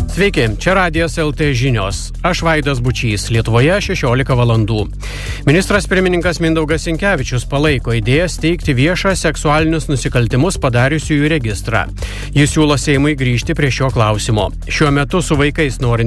Sveiki, čia Radijas LT žinios. Aš Vaidas Bučys, Lietuvoje 16 valandų. Ministras pirmininkas Mindaugas Sinkevičius palaiko idėją steigti viešą seksualinius nusikaltimus padariusiųjų registrą. Jis siūlo Seimui grįžti prie šio klausimo. Šiuo metu su vaikais norint